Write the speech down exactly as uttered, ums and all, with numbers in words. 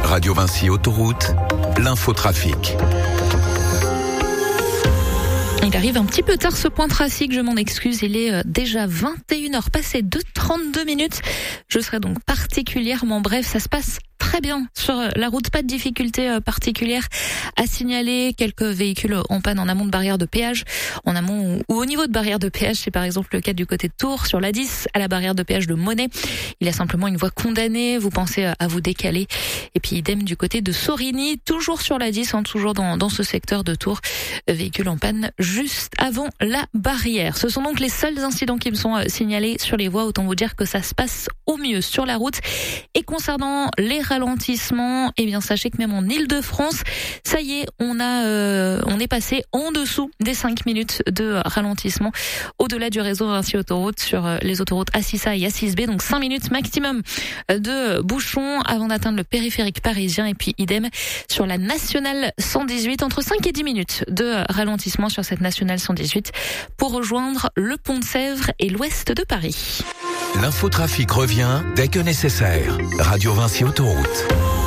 Radio Vinci Autoroute, l'infotrafic. Il arrive un petit peu tard ce point trafic, je m'en excuse, il est déjà vingt et une heures passées de trente-deux minutes. Je serai donc particulièrement bref, ça se passe très bien sur la route, pas de difficultés particulières à signaler. Quelques véhicules en panne en amont de barrière de péage, en amont ou au niveau de barrière de péage, c'est par exemple le cas du côté de Tours, sur l'A dix, à la barrière de péage de Monet. Il y a simplement une voie condamnée, vous pensez à vous décaler. Et puis idem du côté de Sorigny, toujours sur l'A dix, hein, toujours dans, dans ce secteur de Tours, véhicule en panne juste avant la barrière. Ce sont donc les seuls incidents qui me sont signalés sur les voies, autant vous dire que ça se passe au mieux sur la route. Et concernant les ralentissements, eh bien sachez que même en Île-de-France, ça y est, on a euh, on est passé en dessous des cinq minutes de ralentissement au-delà du réseau Vinci Autoroute sur les autoroutes A six A et A six B, donc cinq minutes maximum de bouchons avant d'atteindre le périphérique parisien, et puis idem sur la nationale cent dix-huit, entre cinq et dix minutes de ralentissement sur cette nationale cent dix-huit pour rejoindre le pont de Sèvres et l'ouest de Paris. L'infotrafic revient dès que nécessaire. Radio Vinci Autoroute.